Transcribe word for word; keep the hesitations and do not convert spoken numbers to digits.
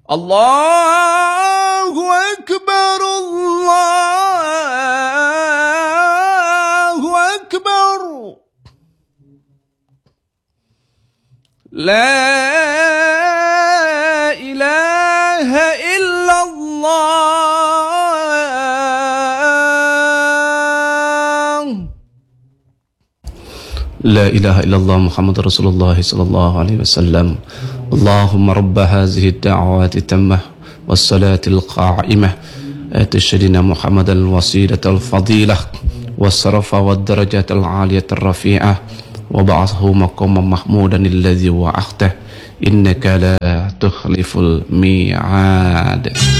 Allahu Akbar, Allahu Akbar. La ilaha illallah. La ilaha illallah Muhammad Rasulullah sallallahu alaihi wasallam. Allahumma rabba hazihi ad-da'wati tammah was-salati al-qa'imah ati sayyidina Muhammad al-wasilah al-fadilah was-sarafa wad-darajat al-'aliyah ar-rafi'ah wa ba'athu maqaman mahmudan alladhi wa'ahtah innaka la tukhliful mi'ad.